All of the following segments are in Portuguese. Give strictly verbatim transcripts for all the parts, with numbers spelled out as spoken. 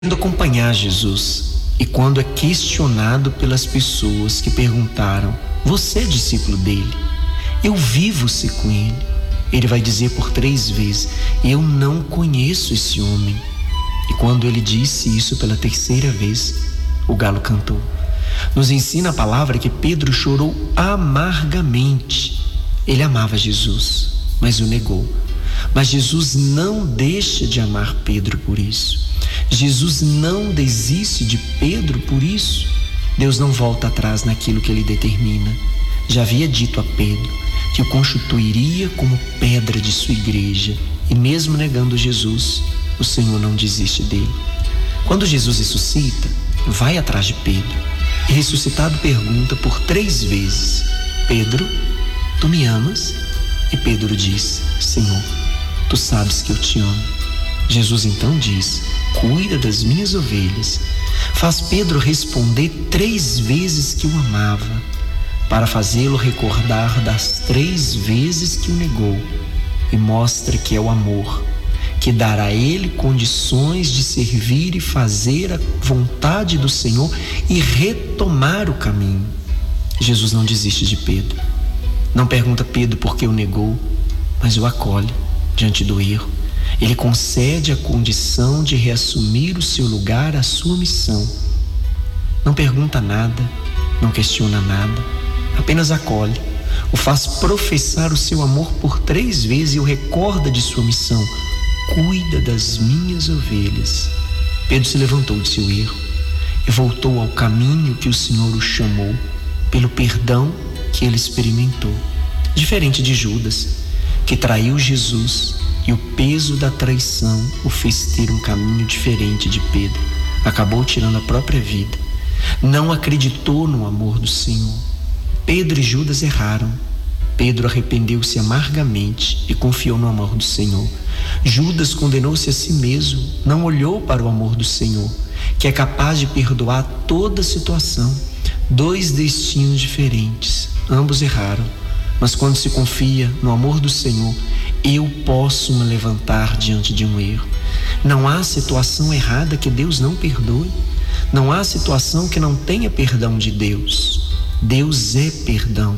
acompanhar Jesus, e quando é questionado pelas pessoas que perguntaram: você é discípulo dele? Eu vivo-se com ele. Ele vai dizer por três vezes: eu não conheço esse homem. E quando ele disse isso pela terceira vez, o galo cantou. Nos ensina a palavra que Pedro chorou amargamente. Ele amava Jesus, mas o negou. Mas Jesus não deixa de amar Pedro por isso. Jesus não desiste de Pedro por isso. Deus não volta atrás naquilo que ele determina. Já havia dito a Pedro que o constituiria como pedra de sua igreja, e mesmo negando Jesus, o Senhor não desiste dele. Quando Jesus ressuscita, vai atrás de Pedro, e ressuscitado pergunta por três vezes: Pedro, tu me amas? E Pedro diz: Senhor, tu sabes que eu te amo. Jesus então diz: cuida das minhas ovelhas. Faz Pedro responder três vezes que o amava, para fazê-lo recordar das três vezes que o negou, e mostra que é o amor que dará a ele condições de servir e fazer a vontade do Senhor e retomar o caminho. Jesus não desiste de Pedro. Não pergunta a Pedro por que o negou, mas o acolhe diante do erro. Ele concede a condição de reassumir o seu lugar, a sua missão. Não pergunta nada, não questiona nada, apenas acolhe, o faz professar o seu amor por três vezes e o recorda de sua missão: cuida das minhas ovelhas. Pedro se levantou de seu erro e voltou ao caminho que o Senhor o chamou, pelo perdão que ele experimentou. Diferente de Judas, que traiu Jesus, e o peso da traição o fez ter um caminho diferente de Pedro. Acabou tirando a própria vida. Não acreditou no amor do Senhor. Pedro e Judas erraram. Pedro arrependeu-se amargamente e confiou no amor do Senhor. Judas condenou-se a si mesmo, não olhou para o amor do Senhor, que é capaz de perdoar toda situação. Dois destinos diferentes, ambos erraram. Mas quando se confia no amor do Senhor, eu posso me levantar diante de um erro. Não há situação errada que Deus não perdoe. Não há situação que não tenha perdão de Deus. Deus é perdão.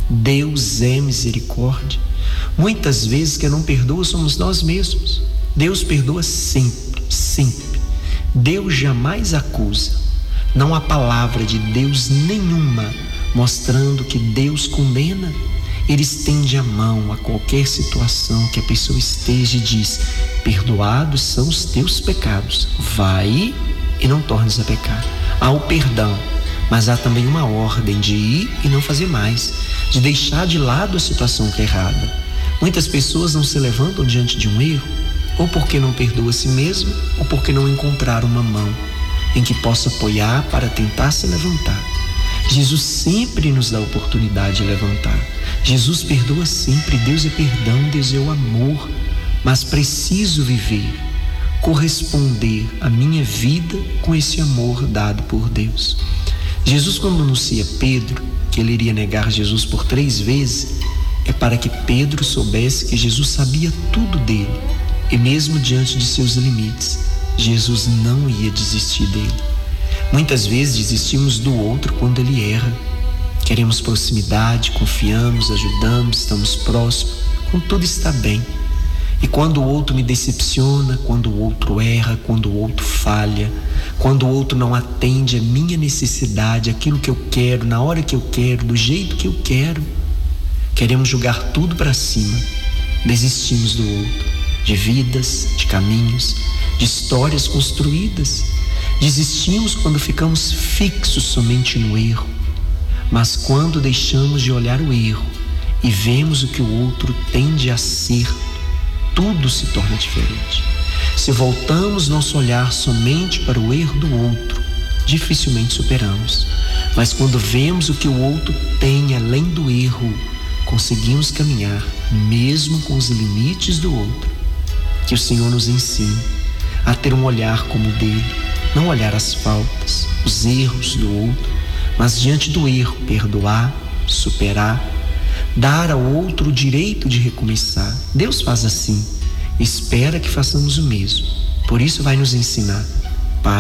Deus é misericórdia. Muitas vezes quem não perdoa somos nós mesmos. Deus perdoa sempre, sempre. Deus jamais acusa. Não há palavra de Deus nenhuma mostrando que Deus condena. Ele estende a mão a qualquer situação que a pessoa esteja e diz: perdoados são os teus pecados, vai e não tornes a pecar. Há o perdão, mas há também uma ordem de ir e não fazer mais, de deixar de lado a situação que é errada. Muitas pessoas não se levantam diante de um erro, ou porque não perdoam a si mesmo, ou porque não encontraram uma mão em que possa apoiar para tentar se levantar. Jesus sempre nos dá a oportunidade de levantar. Jesus perdoa sempre. Deus é perdão, Deus é o amor. Mas preciso viver, corresponder a minha vida com esse amor dado por Deus. Jesus, quando anuncia a Pedro que ele iria negar Jesus por três vezes, é para que Pedro soubesse que Jesus sabia tudo dele, e mesmo diante de seus limites, Jesus não ia desistir dele. Muitas vezes desistimos do outro quando ele erra. Queremos proximidade, confiamos, ajudamos, estamos próximos, quando tudo está bem. E quando o outro me decepciona, quando o outro erra, quando o outro falha, quando o outro não atende a minha necessidade, aquilo que eu quero, na hora que eu quero, do jeito que eu quero, queremos jogar tudo para cima. Desistimos do outro, de vidas, de caminhos, de histórias construídas. Desistimos quando ficamos fixos somente no erro. Mas quando deixamos de olhar o erro e vemos o que o outro tem de acerto, tudo se torna diferente. Se voltamos nosso olhar somente para o erro do outro, dificilmente superamos. Mas quando vemos o que o outro tem além do erro, conseguimos caminhar mesmo com os limites do outro. Que o Senhor nos ensine a ter um olhar como o dele, não olhar as faltas, os erros do outro, mas diante do erro, perdoar, superar, dar ao outro o direito de recomeçar. Deus faz assim, espera que façamos o mesmo. Por isso vai nos ensinar